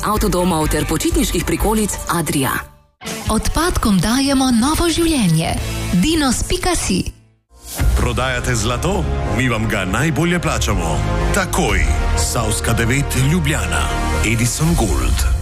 avtodomov ter počitniških prikolic Adria. Odpadkom dajemo novo življenje. Dinos.si. Prodajate zlato? Mi vam ga najbolje plačamo. Takoj. Savska 9 Ljubljana. Edison Gold.